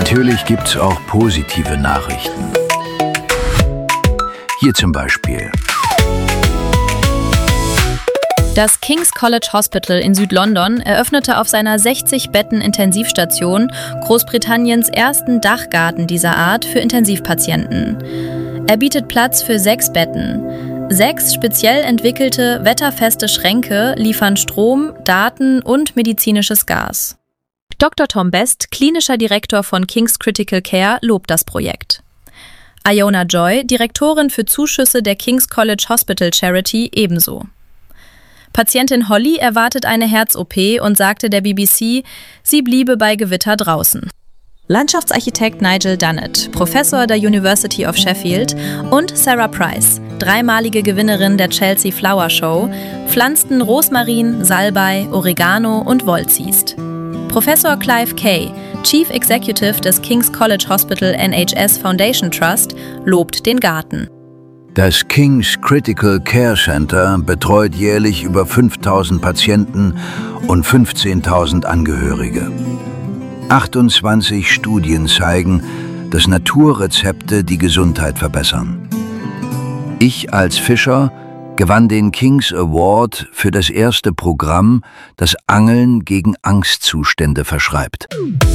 Natürlich gibt's auch positive Nachrichten. Hier zum Beispiel. Das King's College Hospital in Südlondon eröffnete auf seiner 60-Betten-Intensivstation Großbritanniens ersten Dachgarten dieser Art für Intensivpatienten. Er bietet Platz für 6 Betten. 6 speziell entwickelte, wetterfeste Schränke liefern Strom, Daten und medizinisches Gas. Dr. Tom Best, klinischer Direktor von King's Critical Care, lobt das Projekt. Iona Joy, Direktorin für Zuschüsse der King's College Hospital Charity, ebenso. Patientin Holly erwartet eine Herz-OP und sagte der BBC, sie bliebe bei Gewitter draußen. Landschaftsarchitekt Nigel Dunnett, Professor der University of Sheffield, und Sarah Price, dreimalige Gewinnerin der Chelsea Flower Show, pflanzten Rosmarin, Salbei, Oregano und Wollziest. Professor Clive Kay, Chief Executive des King's College Hospital NHS Foundation Trust, lobt den Garten. Das King's Critical Care Center betreut jährlich über 5.000 Patienten und 15.000 Angehörige. 28 Studien zeigen, dass Naturrezepte die Gesundheit verbessern. Ich als Fischer gewann den King's Award für das erste Programm, das Angeln gegen Angstzustände verschreibt.